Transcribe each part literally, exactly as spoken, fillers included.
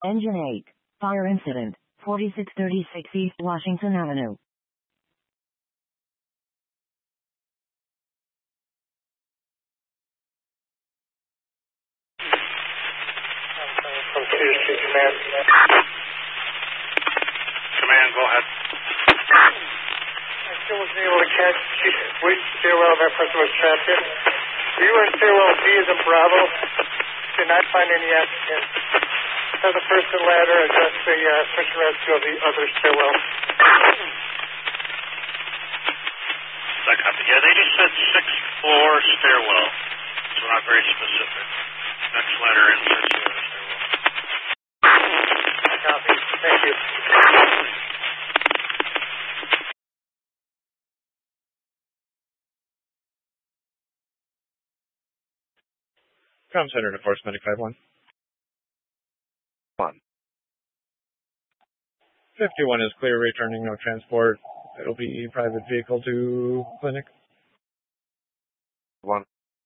Engine eight. Fire incident. forty-six thirty-six East Washington Avenue. From Cedar Street Command. Command, go ahead. I still wasn't able to catch which stairwell that person was trapped in. We were in stairwell B as in Bravo. Did not find any applicants. So the person ladder and just the uh, search and rescue of the other stairwell. That copy. Yeah, they just said sixth floor stairwell. So not very specific. Next ladder in search the other stairwell. Copy. Thank you. Com Center to Force Medic five one. One. fifty-one is clear, returning, no transport. It'll be private vehicle to clinic. One.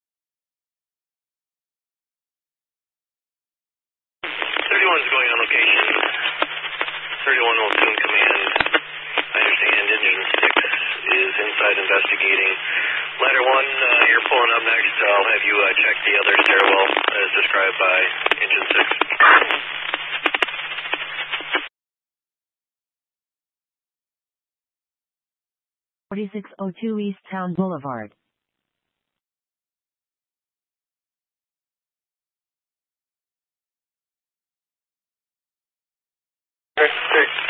thirty-one is going on location. thirty-one will soon command. I understand engine six is inside investigating. Ladder one, uh, you're pulling up next. I'll have you uh, check the other stairwell as described by engine six. forty-six oh two East Town Boulevard. Six.